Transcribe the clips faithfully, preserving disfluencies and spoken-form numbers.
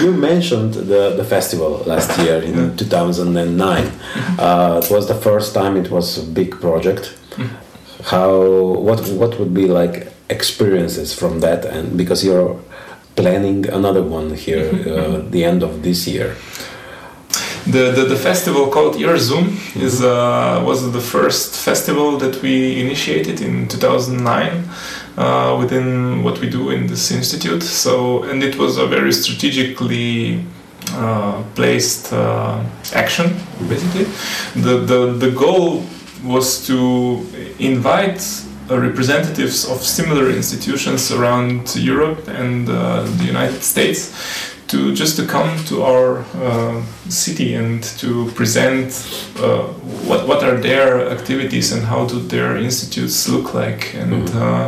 you mentioned the, the festival last year in yeah. two thousand nine. Uh, it was the first time it was a big project. How what what would be like experiences from that, and because you're planning another one here uh, the end of this year. The, the, the festival called Irzum is uh, was the first festival that we initiated in two thousand nine uh, within what we do in this institute. So, and it was a very strategically uh, placed uh, action, basically. The, the, the goal was to invite uh, representatives of similar institutions around Europe and uh, the United States to just to come to our uh, city and to present uh, what what are their activities and how do their institutes look like, and uh,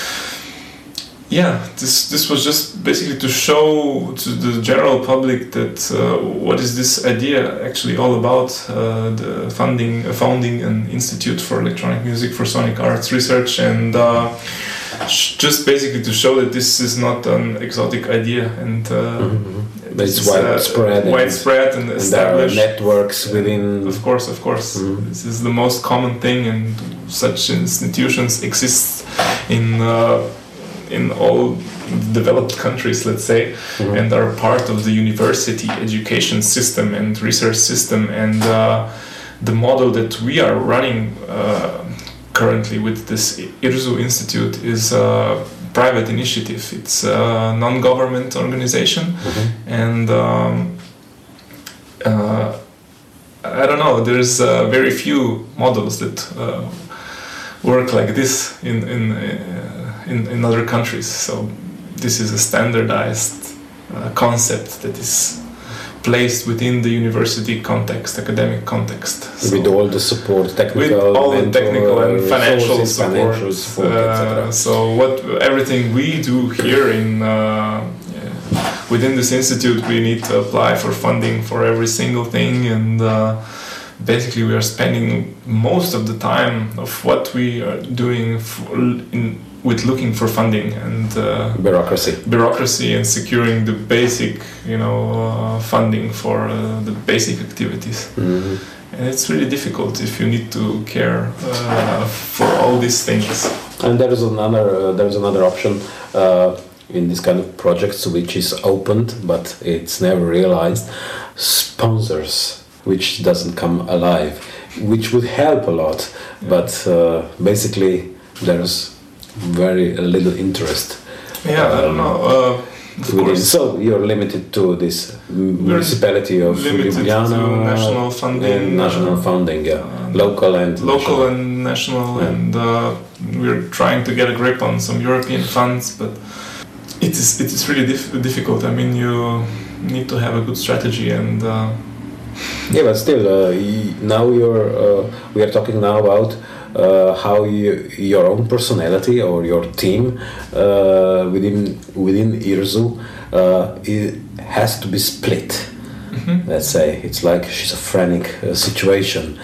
yeah, this this was just basically to show to the general public that uh, what is this idea actually all about, uh, the funding uh, founding an institute for electronic music for sonic arts research, and uh, just basically to show that this is not an exotic idea, and uh, mm-hmm. it's widespread, uh, widespread and, and established. There are networks within. Of course, of course, mm-hmm. this is the most common thing, and such institutions exist in uh, in all developed countries, let's say, mm-hmm. and are part of the university education system and research system, and uh, the model that we are running. Uh, Currently with this Irzu Institute is a private initiative. It's a non-government organization, mm-hmm. and um, uh, I don't know, there's uh, very few models that uh, work like this in in, uh, in in other countries. So this is a standardized uh, concept that is placed within the university context, academic context. So with all the support, technical, with all the technical and financial resources, support. Financial support uh, et cetera. So what everything we do here in uh, yeah, within this institute, we need to apply for funding for every single thing, and uh, basically we are spending most of the time of what we are doing for, in. with looking for funding and uh, bureaucracy, bureaucracy, and securing the basic, you know, uh, funding for uh, the basic activities. Mm-hmm. And it's really difficult if you need to care uh, for all these things. And there is another, uh, there is another option uh, in this kind of projects, which is opened, but it's never realized. Sponsors, which doesn't come alive, which would help a lot, yeah. but uh, basically there's very little interest. Yeah, um, I don't know. Uh, of course. So you're limited to this municipality of Ljubljana, to national funding, and national funding, yeah, uh, local and local national. and national, yeah. and uh, we're trying to get a grip on some European funds, but it is it is really dif- difficult. I mean, you need to have a good strategy, and uh, yeah, but still, uh, now you're uh, we are talking now about. Uh, how you, your own personality or your team uh, within within Irzu uh, it has to be split. Mm-hmm. Let's say it's like schizophrenic uh, situation.